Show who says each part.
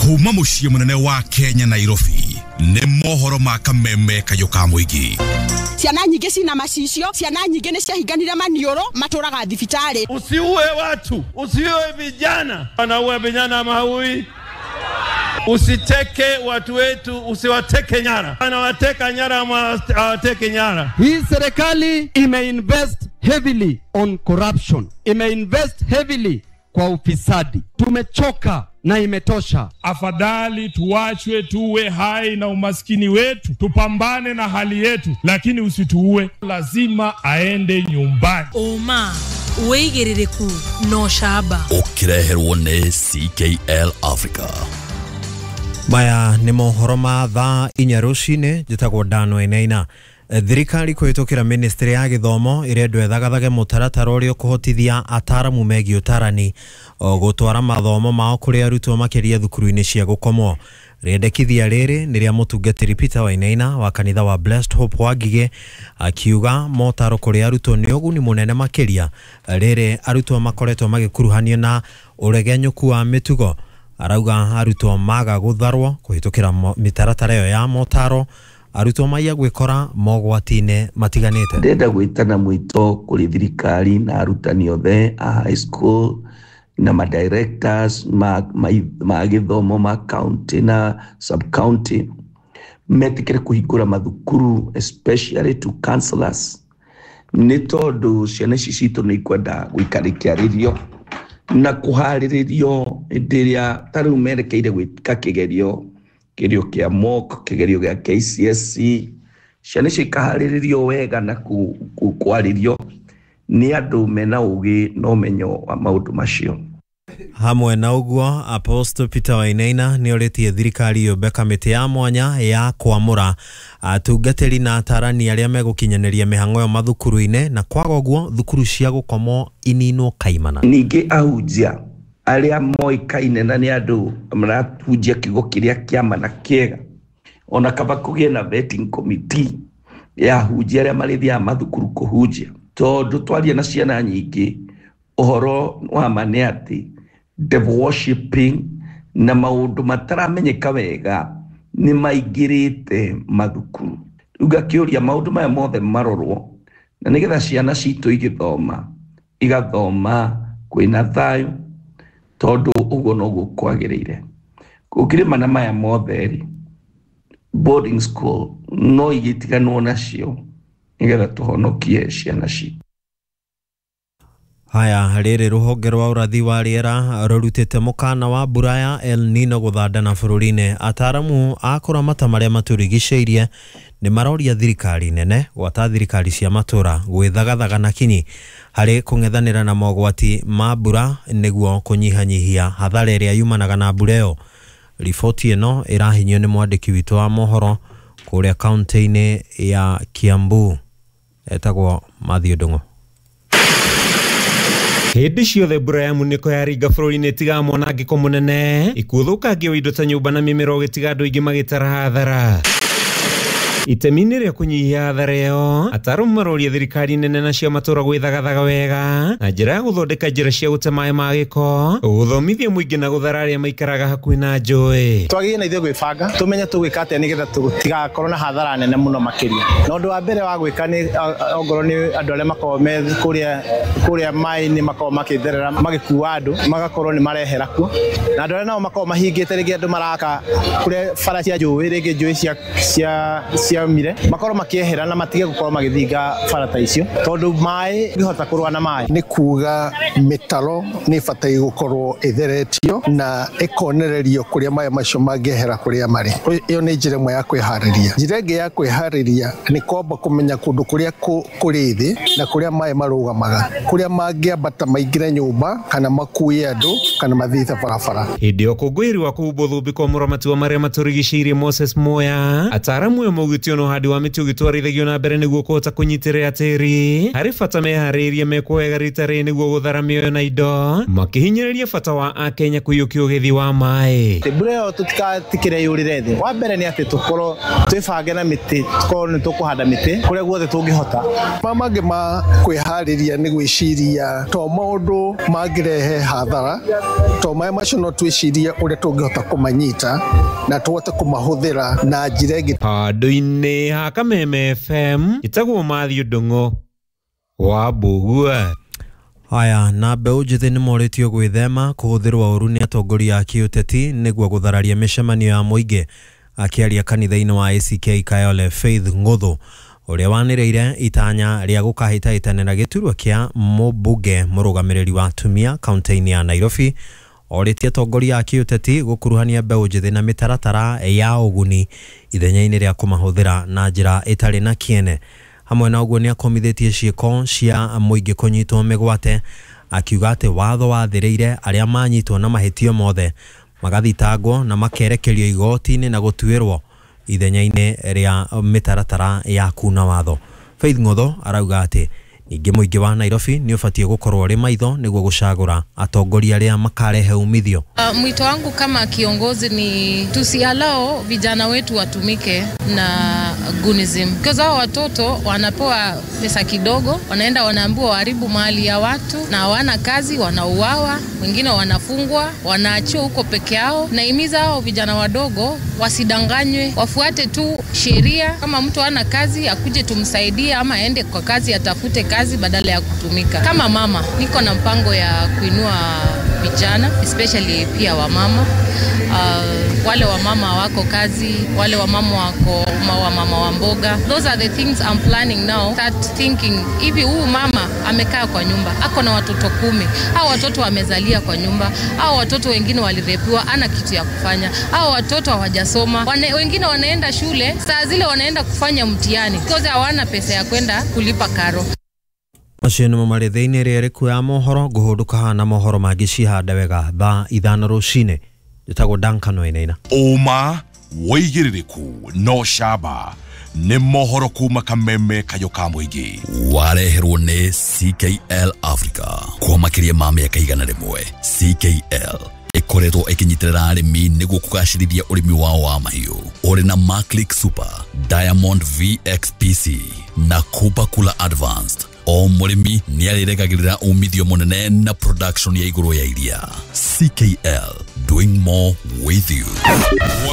Speaker 1: Kuma muciĩ munene wa Kenya Nairobi nĩ mohoro ma kameme kayoka muigi.
Speaker 2: Ciana nyingĩ cina macicio, ciana nyingĩ nĩ ciahinganire maniũrũ matũraga thibitarĩ.
Speaker 3: Usiue watu, usiue vijana. Wanaua vijana mahui. Usiteke watu wetu, usiwateke nyara. Anawateka nyara awateke nyara.
Speaker 4: Hii serikali imeinvest heavily on corruption. Imeinvest heavily kwa ufisadi. Tumechoka na imetosha.
Speaker 5: Afadhali tuachwe tuwe hai na umaskini wetu, tupambane na hali yetu, lakini usituue. Lazima aende nyumbani.
Speaker 6: Oma uigiririku no shaba
Speaker 1: Ukireherwo nĩ CKL Africa.
Speaker 7: Maya nĩ mohoro ma thaa 4 rũcinĩ, njĩtagwo Dano Enaina. Thirikari kũhĩtũkĩra ministry ya gĩthomo ĩrĩa ndwethagathaga mũtaratara ũrĩa ũkũhotithia ataramu megiĩ ũtarani gũtwara mathomo mao kũrĩ arutwo makĩria thukuru-inĩ cia gũkomwo. Rĩendekithia rĩrĩ nĩ rĩa mũtungatĩri Peter Wainaina wa kanitha wa Blessed Hope Wangige, akiuga motaro kũrĩ arutwo nĩ ũguni mũnene makĩria rĩrĩ arutwo makoretwo magĩkuruhanio na ũregenyũku wa mĩtugo. Arauga arutwo maga gũtharwo kũhĩtũkĩra mĩtaratara ĩyo ya motaro, arutwo maya gwĩkora mogwati-inĩ matiganĩte.
Speaker 8: Ndenda gwĩtana mwito kũrĩ thirikari na arutani othe a high school na ma directors ma gĩthomo ma county na sub county metikire kũhingũra mathukuru, especially to counselors. Nĩ tondũ ciana citũ nĩ ikwenda gũikarĩkĩarĩrio na kũharĩrĩrio hĩndĩ ĩrĩa tarĩu merekeire gwĩka kĩgerio kĩa mock, kĩgerio gĩa KCSE. Ciana cikaharĩrĩrio wega na kwarĩrio nĩ andũ mena ũgĩ na ũmenyo wa maũndũ macio.
Speaker 7: Hamwe na ũguo, Apostle Peter Wainaina nĩ orĩtie thirikari yũmbe kamĩtĩ ya mwanya ya kwamũra atungatĩri na atarani arĩa megũkinyanĩria mĩhang'o ya mathukuru-inĩ, na kwaga ũguo thukuru cia gũkomwo ininwo kaimana.
Speaker 8: Ningĩ ahunjia arĩa moĩkaine na nĩ andũ marahunjia kiugo kĩrĩa kĩama na kĩega, ona kaba kũgĩe na vetting committee ya ahunjia arĩa marĩthiaga mathukuru kũhunjia, tondũ twaria na ciana nyingĩ ũhoro wa ma nĩ atĩ devil worshipping na maũndũ mataramenyeka wega nĩ maingĩrĩte mathukuru. Rĩu ngakĩũria maũndũ maya mothe marorwo, na nĩgetha ciana citũ igathoma kwĩna thayũ, tondũ ũguo noguo kwagĩrĩire. Gũkĩrĩma na maya mothe boarding school no igĩtiganwo nacio nĩgetha tũhonokie ciana citũ.
Speaker 7: Haya, rĩrĩ rũhonge rwa ũrathi wa rĩera rũrutĩte mũkana wa mbura ya El Nino gũthandana bũrũri-inĩ. Ataramu a kũramata marĩa matũrigicĩirie nĩ maroria thirikari nene gwata thirikari cia matũra gwĩthagathaga na kinyi harĩ kũng'ethanĩra na mogwati ma mbura nĩguo kũnyihanyihia hathara ĩrĩa yumanaga na mbura ĩyo. Riboti ĩno ĩrahinyio nĩ mwandĩki witũ wa mohoro kũrĩa kaunti-inĩ ya Kiambu, etagwo Matthew Ndung'u.
Speaker 9: Hĩndĩ ciothe mbura ya munĩko yaringa bũrũri-inĩ tiga mwanangĩko mũnene, ikuthũkangia wa indo ta nyũmba na mĩmera ũgĩtiga andũ aingĩ magĩtara hathara. Itemi-inĩ rĩa kũnyihia hathara ĩyo, ataramu maroria thirikari nene na cia matũra gwĩthagathaga wega na njĩra ya gũthondeka njĩra cia gũte maĩ ma gĩko, gũthomithia mũingĩ na gũthara arĩa maikaraga hakuhĩ na njũĩ.
Speaker 10: Twagĩrĩire na ithuĩ gwĩbanga, tũmenye tũgwĩka atĩa nĩgetha tũtigakorwo na hathara nene mũno makĩria. Na ũndũ wa mbere wa gwĩka nĩ ongorwo nĩ andũ arĩa makorwo me kũrĩa maĩ-inĩ makorwo makĩtherera magĩkua andũ, magakorwo nĩ marehera kuo, na andũ arĩa nao makorwo mahingĩte rĩngĩ andũ maraka kũrĩa bara cia njũĩ, rĩngĩ njũĩ ciaumire, makorwo makiehera na matige gũkorwo magĩthinga barata icio, tondũ maĩ ngĩhota kũrũa na maĩ.
Speaker 11: Nĩ kuga mĩtaro nĩ bataire gũkorwo ĩtheretio na ĩkonererio kũrĩa maĩ macio mangĩehera kũrĩa marĩ. Ĩyo nĩ njĩra ĩmwe ya kwĩharĩria. Njĩra ĩngĩ ya kwĩharĩria nĩ kwamba kũmenya kũndũ kũrĩa kũrĩ thĩ na kũrĩa maĩ marũgamaga, kũrĩa mangĩambata maingĩre nyũmba kana makue andũ kana mathiĩ barabara.
Speaker 9: Hĩndĩ ya ũkũngũĩri wa kũhumbwo thũmbĩ kwa mũramati wa marĩa matũrigicĩirie Moses Moya, ataramu ĩyo maugĩte wĩrutio no handi wa mĩtĩ ũgĩtwarithagio na mbere nĩguo kũhota kũnyitĩrĩra tĩri harĩ bata meharĩrĩrie mekuoega rita rĩ nĩguo gũthara mĩoyo na indo makĩhinyĩrĩria bata wa Akenya kũiyũkia ũgethi wa maĩ.
Speaker 10: Mbura ĩyo tũtikatikĩre yũrĩre thĩ. Wa mbere nĩ atĩ tũkorwo twĩbange na mĩtĩ, tũkorwo nĩ tũkũhanda mĩtĩ kũrĩa guothe tũngĩhota.
Speaker 11: Mangĩ ma kwĩharĩria nĩ gwĩciria to maũndũ mangĩrehe hathara, to maĩ macio no twĩcirie ũrĩa tũngĩhota kũmanyita na tũhote kũmahũthĩra na njĩra ĩngĩ.
Speaker 9: Handũ-inĩ ha Kameme FM itagwo Mathiũ Ndung'u wa Mbugua.
Speaker 7: Haya, na mbeũ njĩthĩ nĩ morĩtio gwĩthema kũhũthĩrwo ũru nĩ atongoria a kĩũteti nĩguo gũthararia mĩcemanio ya mũingĩ. Akĩaria kanitha-inĩ wa ACK Kayole Faith Ng'ũthũ ũrĩa wanĩrĩire itanya rĩa gũkahĩtahĩtanĩra gĩturwa kĩa mũmbunge mũrũgamĩrĩri wa atumia kaunti-inĩ ya Nairobi, orĩtie atongoria a kĩũteti gũkuruhania mbeũ njĩthĩ na mĩtaratara ya ũguni ithenya-inĩ rĩa kũmahũthĩra na njĩra ĩtarĩ na kĩene. Hamwe na ũguo nĩ akomithĩtie ciĩko cia mũingĩ kũnyitwo mĩgwate, akiuga atĩ watho wathĩrĩire arĩa manyitwo na mahĩtio mothe magathitangwo na makerekerio igoti-inĩ na gũtuĩrwo ithenya-inĩ rĩa mĩtaratara ya kuna watho. Faith Ng'ũthũ arauga atĩ ningĩ mũingĩ wa Nairobi nĩ ũbatiĩ gũkorwo ũrĩ maitho nĩguo gũcagũra atongoria arĩa makarehe umithio.
Speaker 12: Mwito wangu kama kiongozi ni tusialao vijana wetu watumike na gunism. Because hao watoto wanapewa pesa kidogo, wanaenda wanaambiwa waharibu mali ya watu na hawana kazi, wanauawa, wengine wanafungwa, wanaachiwa huko peke yao. Naimiza hao vijana wadogo wasidanganywe, wafuate tu sheria. Kama mtu hana kazi akuje tumsaidie, ama aende kwa kazi atafute kazi badala ya kutumika. Kama mama niko na mpango ya kuinua vijana, especially pia wamama. Wale wamama wako kazi, wale wamama wako wamama wa mboga. Those are the things I'm planning now. Start thinking, hivi huyu mama amekaa kwa nyumba, ako na watoto 10. Hao watoto wamezalia kwa nyumba. Hao watoto wengine walirepiwa, ana kitu ya kufanya. Hao watoto hawajasoma. Wengine wanaenda shule, saa zile wanaenda kufanya mtihani because hawana pesa ya kwenda kulipa karo.
Speaker 7: Acio nĩ mamarĩthĩinĩ rĩrĩkũ ya mohoro ngũhũndũka hana mohoro mangĩ cihanda wega thaa 5 rũcinĩ. Njĩtagwo Duncan Wainaina.
Speaker 1: Ũma wĩigĩrĩrĩku no camba nĩ mohoro kuma Kameme kayũ ka mũingĩ.
Speaker 13: Wareherwo nĩ CKL Africa kwa makĩria ma mĩaka 100. CKL ĩkoretwo ĩkĩnyitĩrĩra arĩmi nĩguo kũgacĩrithia ũrĩmi wao wa mahiũ. Ũrĩ na Maclick Super, Diamond VXPC na Cooper Cooler Advanced. O mũrĩmi nĩ arĩregagĩrĩra umithio mũnene na production ya igũrũ ya iria. CKL, doing more with you.